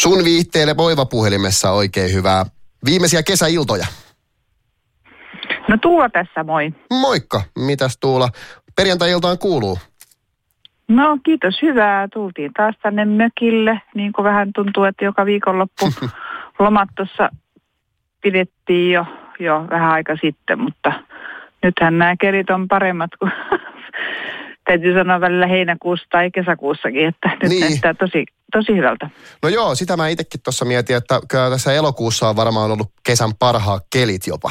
Sun viihteelle Voiva-puhelimessa oikein hyvää viimeisiä kesäiltoja. No Tuula tässä, moi. Moikka, mitäs Tuula? Perjantai-iltaan kuuluu? No kiitos, hyvää. Tultiin taas tänne mökille, niin kuin vähän tuntuu, että joka viikonloppu lomat tuossa pidettiin jo vähän aika sitten, mutta nythän nämä kelit on paremmat kuin täytyy sanoa välillä heinäkuussa tai kesäkuussakin, että nyt näyttää tosi hyvältä. No joo, sitä mä itsekin tuossa mietin, että kyllä tässä elokuussa on varmaan ollut kesän parhaat kelit jopa.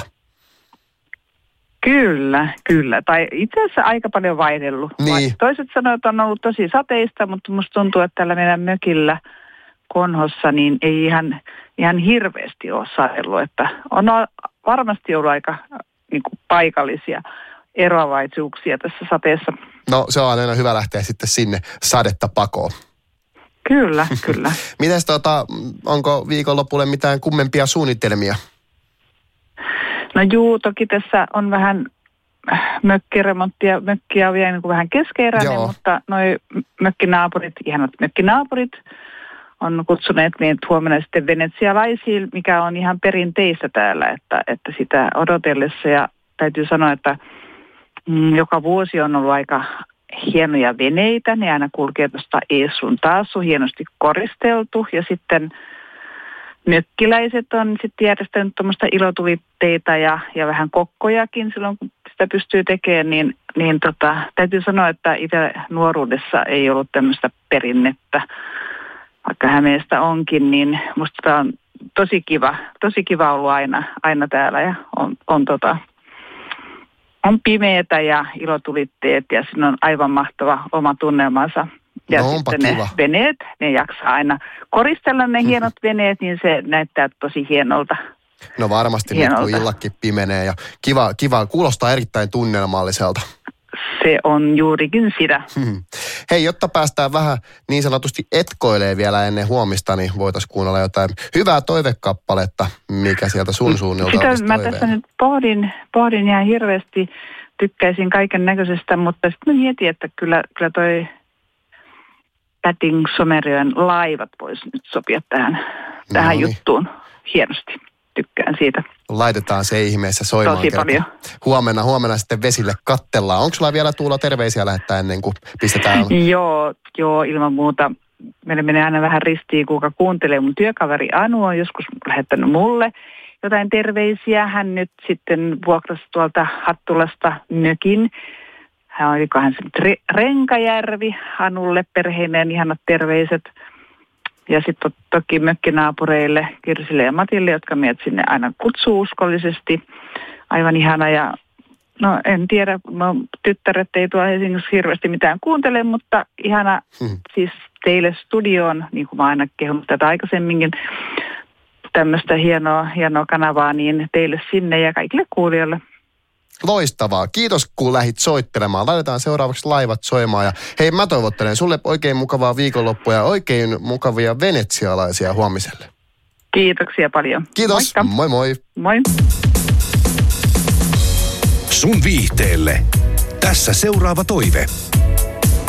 Kyllä. Tai itse asiassa aika paljon vaihdellut. Niin. Toiset sanoo, että on ollut tosi sateista, mutta musta tuntuu, että tällä meidän mökillä Konhossa niin ei ihan hirveästi ole sadellut. Että on varmasti ollut aika niin kuin paikallisia eroavaisuuksia tässä sateessa. No se on aina hyvä lähteä sitten sinne sadetta pakoon. Kyllä. Mites onko viikonlopulle mitään kummempia suunnitelmia? No juu, toki tässä on vähän mökkiremonttia. Mökkiä on vielä niin kuin vähän keskeeräinen, mutta noi ihanat mökkinaapurit on kutsuneet meidät huomenna sitten venetsialaisiin, mikä on ihan perinteistä täällä, että sitä odotellessa. Ja täytyy sanoa, että joka vuosi on ollut aika hienoja veneitä. Ne aina kulkee tuosta ees sun taas, on hienosti koristeltu ja sitten mökkiläiset on sitten järjestänyt tuommoista ilotulitteita ja vähän kokkojakin silloin, kun sitä pystyy tekemään, niin täytyy sanoa, että itse nuoruudessa ei ollut tämmöistä perinnettä. Vaikka Hämeestä onkin, niin musta tämä on tosi kiva ollut aina täällä ja on pimeätä ja ilotulitteet ja siinä on aivan mahtava oma tunnelmansa. Ja sitten ne veneet, ne jaksaa aina koristella ne hienot veneet, niin se näyttää tosi hienolta. No varmasti nyt kun illakin pimenee ja kiva, kuulostaa erittäin tunnelmalliselta. Se on juurikin sitä. Hei, jotta päästään vähän niin sanotusti etkoilee vielä ennen huomista, niin voitaisiin kuunnella jotain hyvää toivekappaletta, mikä sieltä sun suunnilta olisi sitä mä tässä nyt pohdin ihan hirveästi, tykkäisin kaiken näköisestä, mutta sitten mä mietin, että kyllä toi Pätin Somerjoen laivat voisi nyt sopia tähän juttuun hienosti. Tykkään siitä. Laitetaan se ihmeessä soimaan. Tosi paljon. Huomenna sitten vesille kattellaan. Onko sulla vielä Tuula terveisiä lähettää ennen kuin pistetään? Joo, ilman muuta. Meille menee aina vähän ristiin, kuka kuuntelee. Mun työkaveri Anu on joskus lähettänyt mulle jotain terveisiä. Hän nyt sitten vuokrasi tuolta Hattulasta mökin. Olikohan se nyt Renkajärvi Anulle perheineen ihanat terveiset. Ja sitten toki mökkinaapureille, Kirsille ja Matille, jotka meidät sinne aina kutsuu uskollisesti. Aivan ihana ja no en tiedä, tyttäret ei tuolla Helsingissä hirveästi mitään kuuntele, mutta ihana siis teille studioon, niin kuin mä aina kehun tätä aikaisemminkin, tämmöistä hienoa kanavaa, niin teille sinne ja kaikille kuulijoille. Loistavaa. Kiitos, kun lähdit soittelemaan. Laitetaan seuraavaksi laivat soimaan. Ja hei, mä toivottelen sulle oikein mukavaa viikonloppua ja oikein mukavia venetsialaisia huomiselle. Kiitoksia paljon. Kiitos. Moikka. Moi moi. Moi. Sun viihteelle. Tässä seuraava toive.